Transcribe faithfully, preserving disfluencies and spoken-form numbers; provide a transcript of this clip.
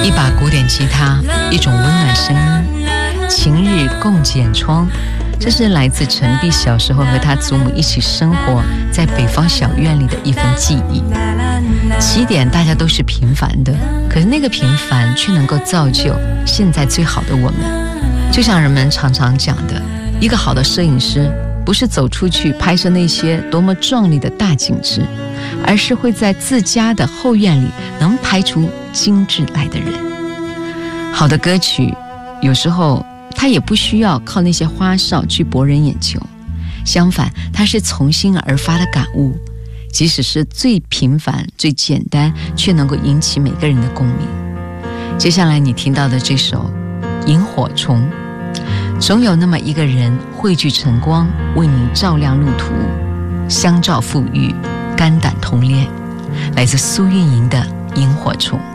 一把古典吉他，一种温暖声音，晴日共剪窗，这是来自陈碧小时候和他祖母一起生活在北方小院里的一份记忆。起点大家都是平凡的，可是那个平凡却能够造就现在最好的我们。就像人们常常讲的，一个好的摄影师不是走出去拍摄那些多么壮丽的大景致，而是会在自家的后院里能拍出精致来的人。好的歌曲有时候它也不需要靠那些花哨去博人眼球，相反，它是从心而发的感悟，即使是最平凡最简单，却能够引起每个人的共鸣。接下来你听到的这首《萤火虫》，总有那么一个人汇聚晨光，为你照亮路途，相照馥郁，肝胆同恋。来自苏运莹的《萤火虫》。